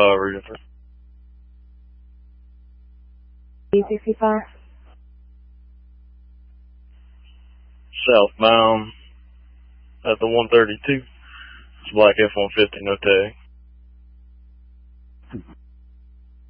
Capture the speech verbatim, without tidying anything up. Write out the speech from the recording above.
Uh, reading for B sixty-five. southbound at the one thirty-two. It's Black F one fifty, no tag.